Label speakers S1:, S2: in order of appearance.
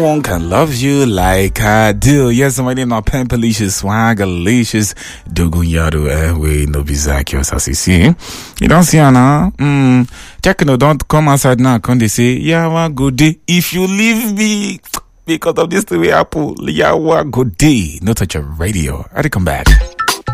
S1: one can love you like I do. Yes, my name is Pimpalicious, Swagalicious, Dogun Yado, we no Bizakios, as you see. You don't see her now? Techno, don't come outside now. Can they say, Yawa, good day. If you leave me because of this, the way Apple, Yawa, good day. Not touch your radio. I'll come back.